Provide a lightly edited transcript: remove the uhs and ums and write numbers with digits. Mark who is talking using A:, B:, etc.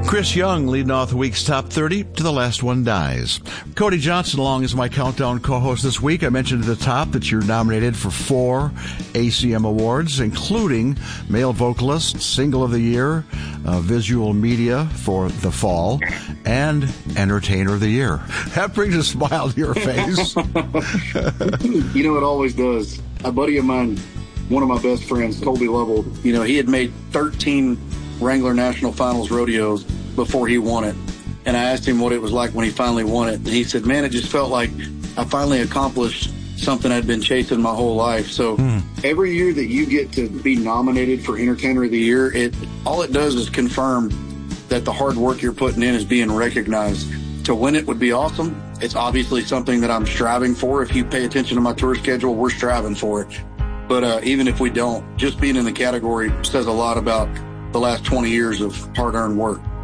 A: Chris Young leading off the week's top 30 to the last one dies. Cody Johnson along as my countdown co-host this week. I mentioned at the top that you're nominated for 4 ACM awards, including Male Vocalist, Single of the Year, Visual Media for the fall, and Entertainer of the Year. That brings a smile to your face.
B: You know, it always does. A buddy of mine, one of my best friends, Colby Lovell, you know, he had made 13 Wrangler National Finals rodeos before he won it. And I asked him what it was like when he finally won it. And he said, man, it just felt like I finally accomplished something I'd been chasing my whole life. So every year that you get to be nominated for Entertainer of the Year, all it does is confirm that the hard work you're putting in is being recognized. To win it would be awesome. It's obviously something that I'm striving for. If you pay attention to my tour schedule, we're striving for it. But even if we don't, just being in the category says a lot about the last 20 years of hard-earned work.